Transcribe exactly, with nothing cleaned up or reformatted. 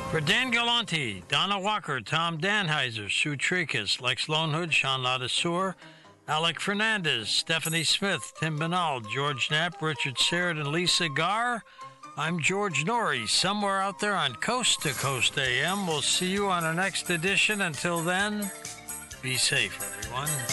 For Dan Galante, Donna Walker, Tom Danheiser, Sue Tricus, Lex Lonehood, Sean Ladisseur, Alec Fernandez, Stephanie Smith, Tim Benal, George Knapp, Richard Serrett, and Lisa Garr, I'm George Norrie, somewhere out there on Coast to Coast A M. We'll see you on our next edition. Until then, be safe, everyone.